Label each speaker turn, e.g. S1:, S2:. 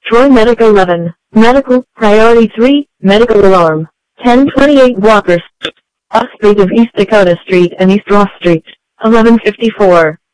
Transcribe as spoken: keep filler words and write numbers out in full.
S1: Troy Medic eleven. Medical, Priority three, Medical Alarm. ten twenty-eight Walker Street, Off Street of East Dakota Street and East Ross Street. eleven fifty-four.